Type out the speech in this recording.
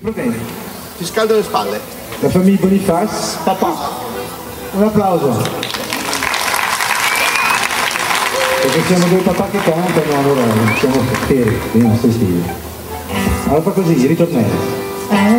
Proteini. Ti scaldo le spalle. La famiglia Boniface. Papà. Un applauso. Perché siamo due papà che cantano, allora siamo fieri, io non sto stile. Allora fa così, ritornello.